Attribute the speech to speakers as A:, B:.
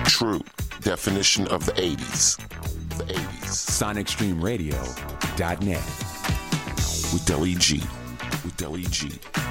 A: True definition of the 80s. The 80s.
B: SonicStreamRadio.net.
A: With Deli G. With Deli G.